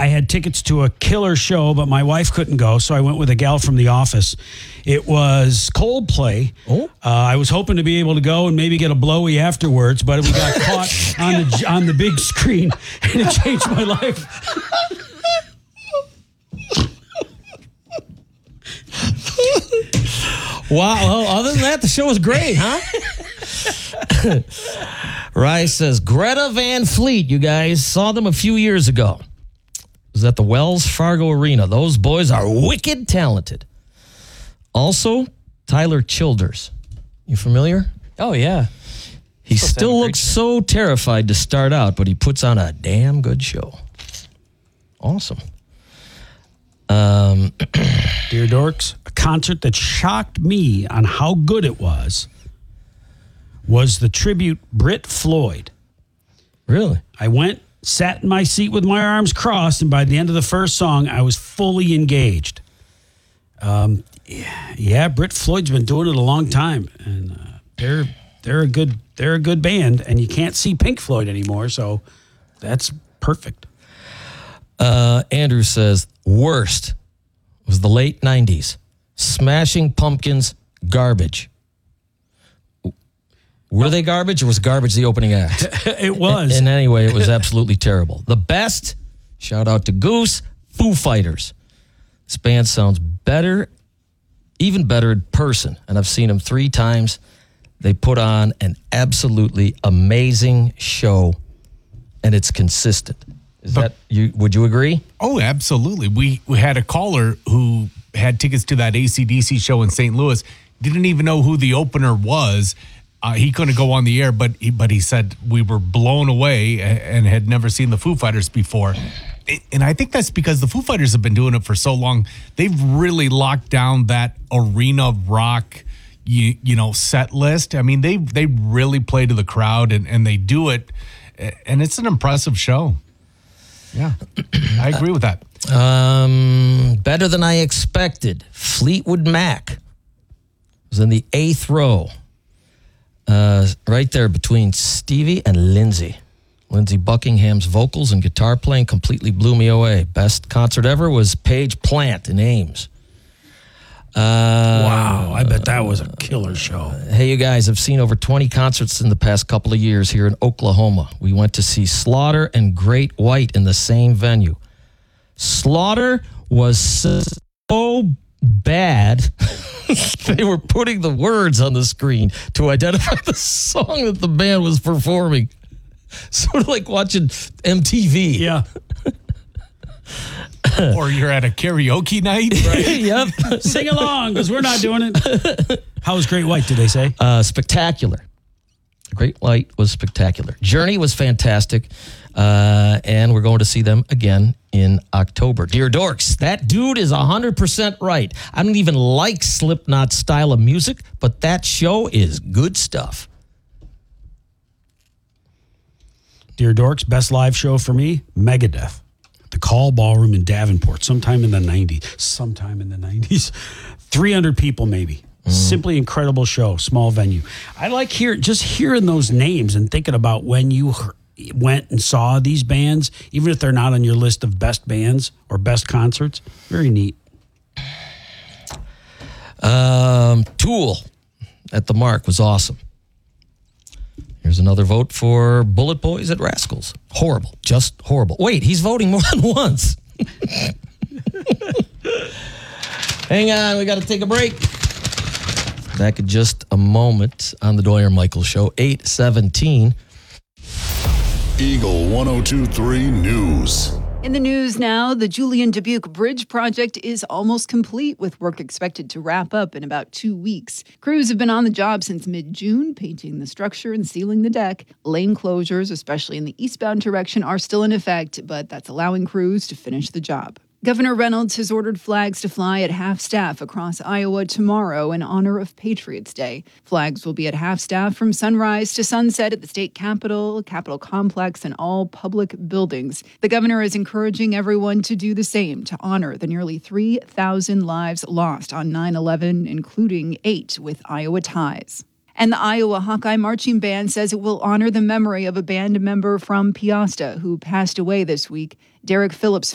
I had tickets to a killer show, but my wife couldn't go, so I went with a gal from the office. It was Coldplay. Oh. I was hoping to be able to go and maybe get a blowy afterwards, but we got caught on the big screen, and it changed my life. Wow. Well, other than that, the show was great, huh? Rice says, Greta Van Fleet, you guys saw them a few years ago. It was at the Wells Fargo Arena. Those boys are wicked talented. Also, Tyler Childers. You familiar? Oh, yeah. He still looks so terrified to start out, but he puts on a damn good show. Awesome. Dear Dorks, a concert that shocked me on how good it was the tribute Brit Floyd. Really? I went, sat in my seat with my arms crossed, and by the end of the first song, I was fully engaged. Yeah, Brit Floyd's been doing it a long time, and they're a good band, and you can't see Pink Floyd anymore, so that's perfect. Andrew says, worst was the late 90s. Smashing Pumpkins, garbage. Were they garbage, or was garbage the opening act? It was. In any way, it was absolutely terrible. The best, shout out to Goose, Foo Fighters. This band sounds better, even better in person, and I've seen them 3 times. They put on an absolutely amazing show, and it's consistent. Would you agree? Oh, absolutely. We had a caller who had tickets to that AC/DC show in St. Louis, didn't even know who the opener was. He couldn't go on the air, but he said we were blown away and had never seen the Foo Fighters before. And I think that's because the Foo Fighters have been doing it for so long. They've really locked down that arena rock, set list. I mean, they really play to the crowd and they do it, and it's an impressive show. Yeah, I agree with that. Better than I expected. Fleetwood Mac was in the 8th row. Right there between Stevie and Lindsey. Lindsey Buckingham's vocals and guitar playing completely blew me away. Best concert ever was Paige Plant in Ames. Wow, I bet that was a killer show. Hey, you guys, I've seen over 20 concerts in the past couple of years here in Oklahoma. We went to see Slaughter and Great White in the same venue. Slaughter was so bad, they were putting the words on the screen to identify the song that the band was performing. Sort of like watching MTV. Yeah. Or you're at a karaoke night. Right? Yep. Sing along, because we're not doing it. How was Great White, did they say? Spectacular. Great White was spectacular. Journey was fantastic. And we're going to see them again in October. Dear Dorks, that dude is 100% right. I don't even like Slipknot's style of music, but that show is good stuff. Dear Dorks, best live show for me, Megadeth. The Call Ballroom in Davenport, sometime in the 90s. 300 people maybe. Simply incredible show, small venue. I like hearing those names and thinking about when you went and saw these bands, even if they're not on your list of best bands or best concerts. Very neat. Tool at the Mark was awesome. Here's another vote for Bullet Boys at Rascals. Horrible. Just horrible. Wait, he's voting more than once. Hang on, we got to take a break. Back in just a moment on the Doyer Michael Show, 8:17. Eagle 102.3 News. In the news now, the Julian Dubuque Bridge project is almost complete, with work expected to wrap up in about 2 weeks. Crews have been on the job since mid-June, painting the structure and sealing the deck. Lane closures, especially in the eastbound direction, are still in effect, but that's allowing crews to finish the job. Governor Reynolds has ordered flags to fly at half-staff across Iowa tomorrow in honor of Patriots' Day. Flags will be at half-staff from sunrise to sunset at the state capitol, Capitol complex, and all public buildings. The governor is encouraging everyone to do the same to honor the nearly 3,000 lives lost on 9/11, including 8 with Iowa ties. And the Iowa Hawkeye Marching Band says it will honor the memory of a band member from Peosta who passed away this week. Derek Phillips